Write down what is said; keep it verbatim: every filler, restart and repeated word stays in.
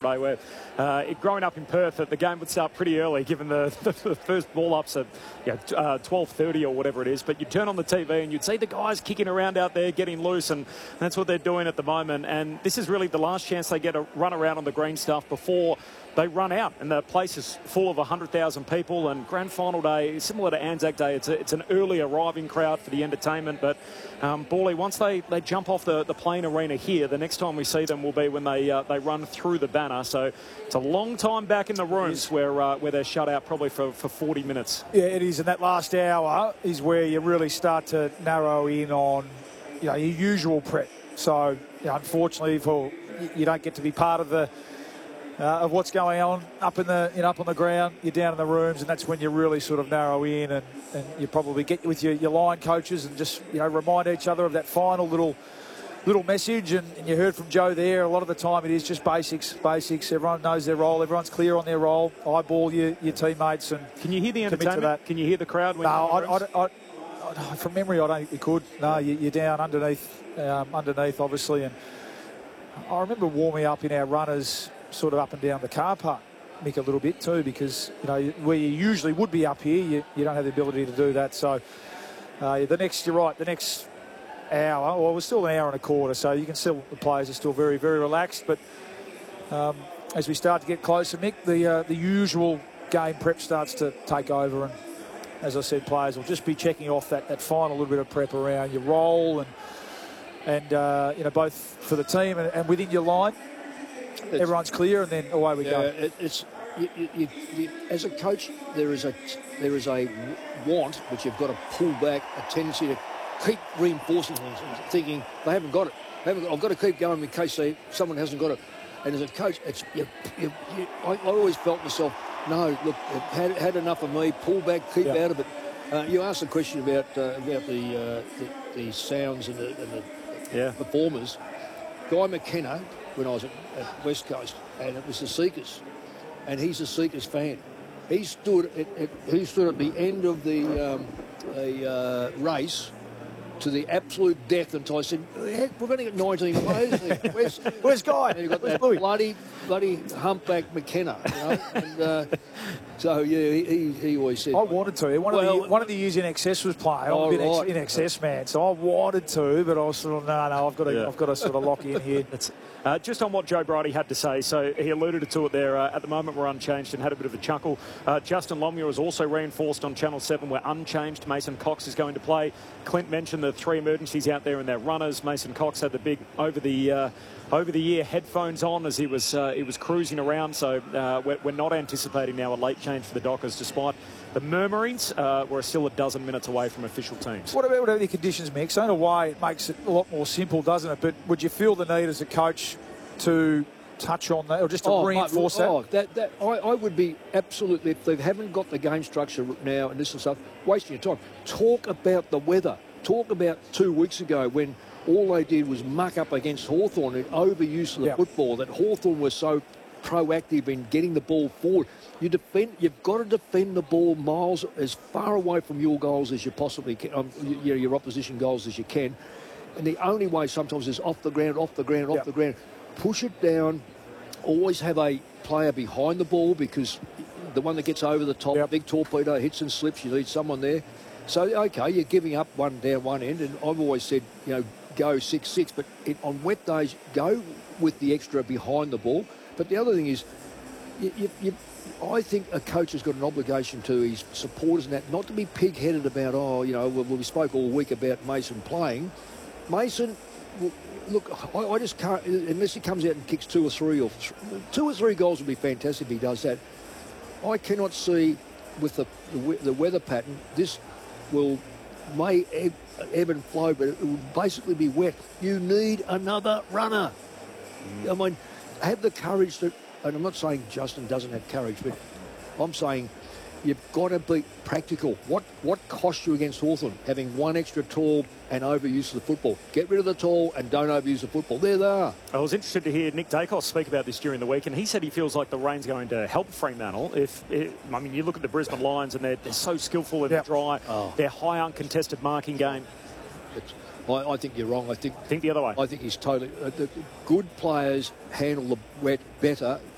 day where uh, it, growing up in Perth, that the game would start pretty early, given the, the, the first ball ups at you know, uh, twelve thirty or whatever it is. But you'd turn on the T V and you'd see the guys kicking around out there, getting loose, and that's what they're doing at the moment. And this is really the last chance they get to run around on the green stuff before they run out, and the place is full of one hundred thousand people. And grand final day, similar to Anzac Day, it's, a, it's an early arriving crowd for the entertainment. But um, Bally, once they, they jump off the, the playing arena here, the next time we see them will be when they uh, they run through the banner. So it's a long time back in the rooms where uh, where they're shut out probably for, for forty minutes. Yeah, it is, and that last hour is where you really start to narrow in on you know, your usual prep. So you know, unfortunately, for you don't get to be part of the Uh, of what's going on up in the you know, up on the ground. You're down in the rooms, and that's when you really sort of narrow in, and, and you probably get with your, your line coaches and just you know remind each other of that final little little message. And, and you heard from Joe there. A lot of the time it is just basics, basics. Everyone knows their role. Everyone's clear on their role. Eyeball your, your teammates, and can you hear the entertainment? To that. Can you hear the crowd? When no, I, I, I, I, from memory, I don't think you could. No, you, you're down underneath, um, underneath obviously. And I remember warming up in our runners, sort of up and down the car park, Mick, a little bit too, because you know where you usually would be up here, you, you don't have the ability to do that. So uh, the next, you're right, the next hour, well, it was still an hour and a quarter, so you can still, the players are still very, very relaxed. But um, as we start to get closer, Mick, the uh, the usual game prep starts to take over, and as I said, players will just be checking off that that final little bit of prep around your role and and uh, you know both for the team and, and within your line. It's, everyone's clear, and then away we yeah, go. It, it's you, you, you, as a coach, there is a there is a want, but you've got to pull back, a tendency to keep reinforcing things, and thinking they haven't got it. They haven't got, I've got to keep going in case they, someone hasn't got it. And as a coach, it's you, you, you, I, I always felt myself, no, look, had had enough of me. Pull back, keep yeah. out of it. Uh, you asked a question about uh, about the, uh, the the sounds and the, and the yeah. performers. Guy McKenna, when I was at, at West Coast, and it was the Seekers, and he's a Seekers fan. He stood at, at he stood at the end of the um, the uh, race to the absolute death until I said, "Heck, we're going to get nineteen players there. Where's, where's Guy? And you've got Where's that Louis? bloody bloody humpback McKenna, you know." And, uh, so yeah, he, he always said, I wanted to. One, well, of, the, one of the years in excess was playing. Oh, I'm a bit right. in excess man, so I wanted to, but I was sort of no, no. I've got to, Yeah. I've got to sort of lock in here. That's, uh, just on what Joe Bridie had to say, so he alluded to it there. Uh, at the moment, we're unchanged and had a bit of a chuckle. Uh, Justin Longmuir has also reinforced on Channel seven. We're unchanged. Mason Cox is going to play. Clint mentioned the three emergencies out there in their runners. Mason Cox had the big over the uh, over the ear headphones on as he was uh, he was cruising around. So uh, we're, we're not anticipating now a late change for the Dockers, despite the murmurings. Uh, we're still a dozen minutes away from official teams. What about whatever the conditions mix? So in a way, it makes it a lot more simple, doesn't it? But would you feel the need as a coach to touch on that, or just to oh, reinforce mate, that? Oh, that, that I, I would be absolutely, if they haven't got the game structure now and this and stuff, wasting your time. Talk about the weather. Talk about two weeks ago when all they did was muck up against Hawthorn and overuse of the yeah. football, that Hawthorn was so proactive in getting the ball forward. You defend, you've got to defend the ball miles as far away from your goals as you possibly can, um, you know, your opposition goals as you can. And the only way sometimes is off the ground, off the ground, off yeah. the ground. Push it down. Always have a player behind the ball, because the one that gets over the top, yep. big torpedo, hits and slips, you need someone there. So, okay, you're giving up one down one end, and I've always said, you know, go six six, but it, on wet days, go with the extra behind the ball. But the other thing is, you, you, you, I think a coach has got an obligation to his supporters and that, not to be pig-headed about, oh, you know, well, we spoke all week about Mason playing. Mason, well, look, I, I just can't, unless he comes out and kicks two or three, or th- two or three goals would be fantastic if he does that. I cannot see, with the, the, the weather pattern, this will may ebb, ebb and flow, but it will basically be wet. You need another runner. Mm. I mean, have the courage to, and I'm not saying Justin doesn't have courage, but I'm saying you've got to be practical. What what cost you against Hawthorn? Having one extra tall and overuse of the football. Get rid of the tall and don't overuse the football. There they are. I was interested to hear Nick Dacos speak about this during the week, and he said he feels like the rain's going to help Fremantle. If it, I mean, you look at the Brisbane Lions, and they're, they're so skillful in yep. the dry. Oh. They're high uncontested marking game. It's, I, I think you're wrong. I think I think the other way. I think he's totally... Uh, the good players handle the wet better.